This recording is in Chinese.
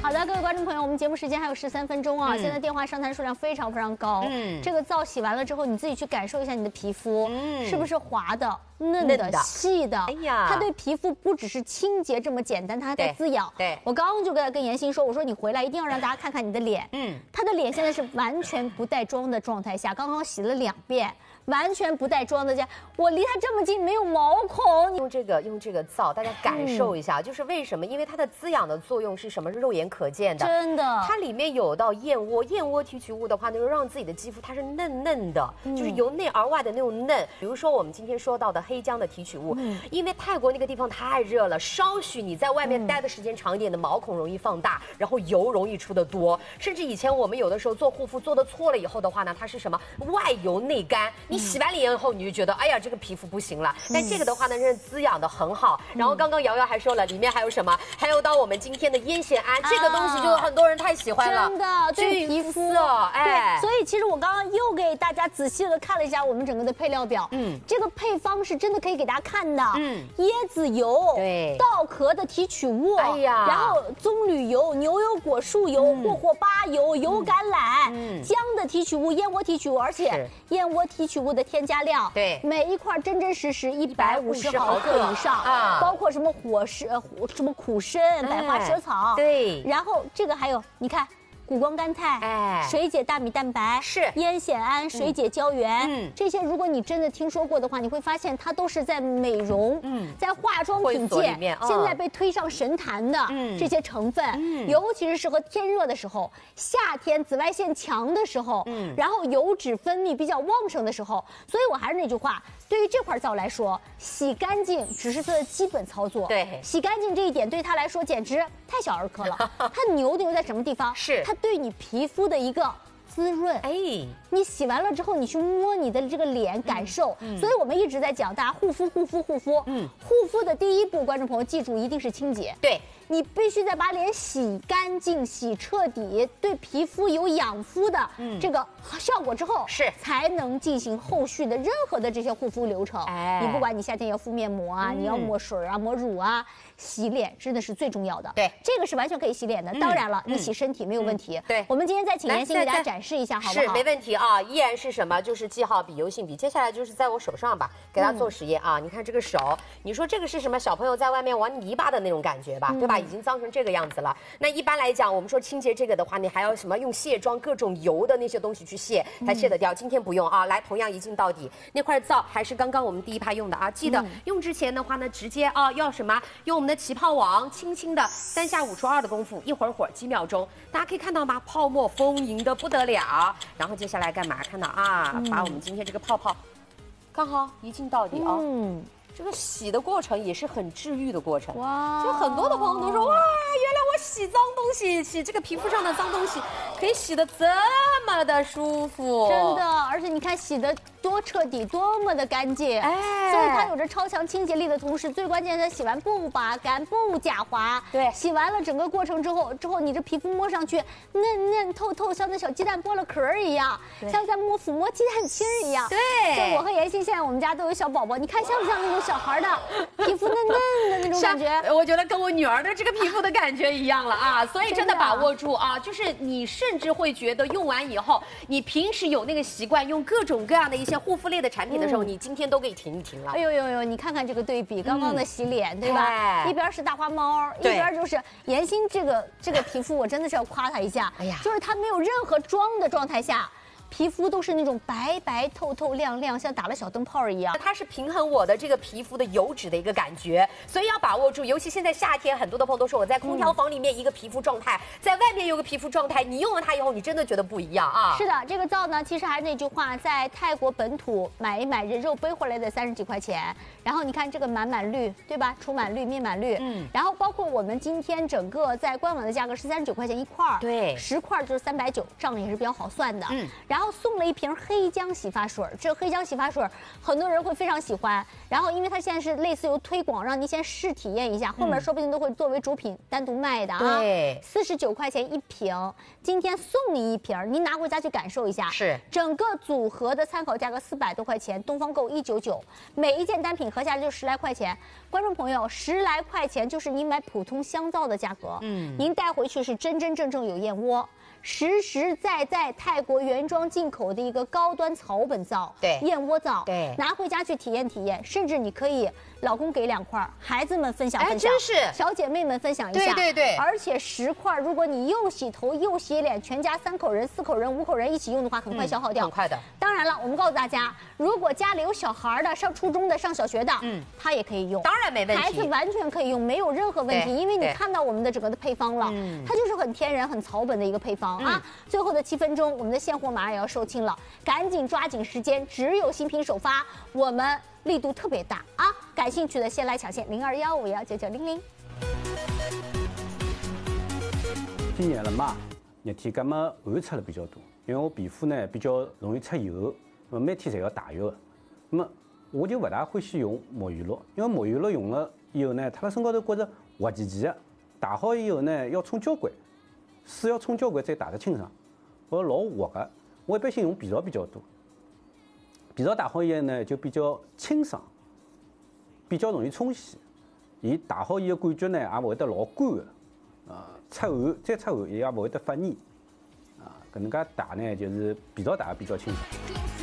好的，各位观众朋友，我们节目时间还有13分钟啊！现在电话上单数量非常非常高。这个皂洗完了之后，你自己去感受一下你的皮肤，是不是滑的、嫩的、细的？哎呀，它对皮肤不只是清洁这么简单，它还在滋养。对，我刚刚就跟妍欣说，我说你回来一定要让大家看看你的脸。她的脸现在是完全不带妆的状态下，刚刚洗了2遍。完全不带妆的家，我离它这么近，没有毛孔。 用这个皂，大家感受一下，就是为什么？因为它的滋养的作用是什么？是肉眼可见的， 真的。 它里面有到燕窝提取物的话，能让自己的肌肤它是嫩嫩的，就是由内而外的那种嫩。比如说我们今天说到的黑姜的提取物，因为泰国那个地方太热了，稍许你在外面待的时间长一点的毛孔容易放大，然后油容易出得多，甚至以前我们有的时候做护肤做的错了以后的话呢，它是什么？外油内干。你洗完脸以后，你就觉得哎呀，这个皮肤不行了。但这个的话呢，是滋养的很好。然后刚刚瑶瑶还说了，里面还有什么？还有到我们今天的烟酰胺，这个东西就很多人太喜欢了， 真的对皮肤， 哎， 所以其实我刚刚又给大家仔细的看了一下我们整个的配料表，这个配方是真的可以给大家看的，椰子油，对，稻壳的提取物，哎呀，然后棕榈油、牛油果树油、霍霍巴油、油橄榄、姜的提取物、燕窝提取物，而且燕窝提取物的添加量，对，每一块真真实实150毫克以上啊，包括什么什么苦参、百花蛇草，对，然后这个还有你看。谷胱甘肽，水解大米蛋白，是烟酰胺、水解胶原，这些如果你真的听说过的话，你会发现它都是在美容，在化妆品界现在被推上神坛的这些成分，尤其是适合天热的时候、夏天紫外线强的时候，然后油脂分泌比较旺盛的时候。所以我还是那句话，对于这块皂来说，洗干净只是它的基本操作，对，洗干净这一点对它来说简直太小儿科了。它牛在什么地方？是它对你皮肤的一个滋润，哎，你洗完了之后，你去摸你的这个脸，感受。所以我们一直在讲大家护肤。护肤的第一步，观众朋友记住，一定是清洁。对，你必须得把脸洗干净、洗彻底，对皮肤有养肤的这个效果之后，是才能进行后续的任何的这些护肤流程。哎，你不管你夏天要敷面膜啊，你要抹水啊、抹乳啊，洗脸真的是最重要的。对，这个是完全可以洗脸的。当然了，你洗身体没有问题。对，我们今天再请妍欣给大家展示一下，好不好？ 是，没问题啊，依然是什么？就是记号笔、油性笔。接下来就是在我手上吧，给大家做实验啊。你看这个手，你说这个是什么？小朋友在外面玩泥巴的那种感觉吧，对吧？已经脏成这个样子了。那一般来讲，我们说清洁这个的话，你还要什么？用卸妆各种油的那些东西去卸，才卸得掉。今天不用啊，来，同样一镜到底。那块皂还是刚刚我们第一排用的啊，记得用之前的话呢，直接啊要什么？用我们的起泡网，轻轻的3下5除2的功夫，一会儿几秒钟，大家可以看到吗？泡沫丰盈的不得了。然后接下来干嘛？看到啊，把我们今天这个泡泡刚好一镜到底啊。这个洗的过程也是很治愈的过程，哇！就很多的朋友都说，哇，原来我洗脏东西，洗这个皮肤上的脏东西，可以洗得这么的舒服， 真的，而且你看洗得多彻底，多么的干净，哎，所以它有着超强清洁力的同时，最关键的洗完不拔干，不假滑，对，洗完了整个过程之后你这皮肤摸上去嫩嫩透透，像那小鸡蛋剥了壳一样，像在抚摸鸡蛋清一样，对。就我和妍欣现在我们家都有小宝宝，你看像不像那种小孩的皮肤嫩嫩的那种感觉？ 我觉得跟我女儿的这个皮肤的感觉一样了啊！所以真的把握住啊，就是你甚至会觉得用完以后，你平时有那个习惯用各种各样的一些护肤类的产品的时候，你今天都可以停一停了。 哎呦，你看看这个对比，刚刚的洗脸对吧？一边是大花猫，一边就是妍欣这个皮肤，我真的是要夸她一下。哎呀，就是她没有任何妆的状态下。皮肤都是那种白白透透亮亮，像打了小灯泡一样。 它是平衡我的这个皮肤的油脂的一个感觉，所以要把握住。尤其现在夏天，很多的朋友都说我在空调房里面一个皮肤状态，在外面有个皮肤状态，你用了它以后，你真的觉得不一样啊。 是的，这个皂呢，其实还是那句话，在泰国本土买一买人肉背回来的30几块钱。然后你看这个满绿，对吧？除满绿、面满绿，然后包括我们今天整个在官网的价格是39块钱一块，对，10块就是390，账也是比较好算的。然后后送了一瓶黑姜洗发水，这个黑姜洗发水很多人会非常喜欢。然后因为它现在是类似于推广，让你先试体验一下，后面说不定都会作为主品单独卖的啊。 对 ，49块钱一瓶，今天送你一瓶，您拿回家去感受一下。 是， 整个组合的参考价格400多块钱，东方购199，每一件单品合下来就10来块钱。观众朋友，10来块钱就是你买普通香皂的价格。您带回去是真真正正有燕窝。实实在在泰国原装进口的一个高端草本皂， 对， 燕窝皂， 对， 拿回家去体验体验，甚至你可以老公给2块，孩子们分享分享， 真是小姐妹们分享一下， 对对对， 而且10块，如果你又洗头又洗脸，全家3口人、4口人、5口人一起用的话，很快消耗掉， 很快的。 当然了，我们告诉大家，如果家里有小孩的，上初中的、上小学的，他也可以用， 当然没问题， 孩子完全可以用，没有任何问题，因为你看到我们的整个的配方了，它就是很天然、很草本的一个配方啊。最后的7分钟，我们的现货马上也要售罄了，赶紧抓紧时间，只有新品首发，我们力度特别大啊！感兴趣的先来抢线0215199900。 今年了嘛，热天咁么汗出了比较多，因为我皮肤呢比较容易出油，那么每天侪要汏浴的，那么我就不大欢喜用沐浴露，因为沐浴露用了以后呢，它辣身高头觉着滑稽稽的，汏好以后呢要冲交关，水要冲交关再汏得清爽。我老滑的，我一般性用皮皂比较多。皮皂打好以后呢，就比较清爽，比较容易冲洗。伊打好以后感觉呢，也勿会得老干的，出汗再出汗也勿会得发腻，搿能介打呢，就是皮皂打得比较清爽。